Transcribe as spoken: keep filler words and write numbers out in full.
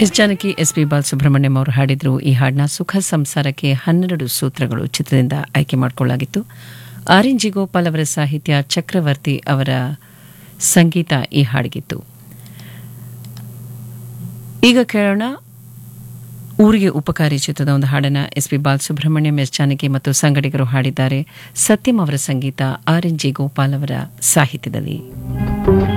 S Janaki S P Balasubrahmanyam ಅವರು ಹಾಡಿದ್ರು ಈ ಹಾಡನ್ನ ಸುಖ ಸಂಸಾರಕ್ಕೆ ಹನ್ನೆರಡು ಸೂತ್ರಗಳು ಚಿತ್ರದಿಂದ ಆಯ್ಕೆ ಮಾಡಿಕೊಳ್ಳಲಾಗಿತ್ತು. ಆರ್ ಎನ್ ಜಿ ಗೋಪಾಲ್ ಅವರ ಸಾಹಿತ್ಯ, ಚಕ್ರವರ್ತಿ ಅವರ ಸಂಗೀತ ಈ ಹಾಡಿಗಿತ್ತು. ಈಗ ಕೇಳೋಣ ಊರಿಗೆ ಉಪಕಾರಿ ಚಿತ್ರದ ಒಂದು ಹಾಡನ್ನ S P Balasubrahmanyam, S Janaki ಮತ್ತು ಸಂಗಡಿಗರು ಹಾಡಿದ್ದಾರೆ. ಸತ್ಯಂ ಅವರ ಸಂಗೀತ, ಆರ್ ಎನ್ ಜಿ ಗೋಪಾಲ್ ಅವರ ಸಾಹಿತ್ಯದಲ್ಲಿ.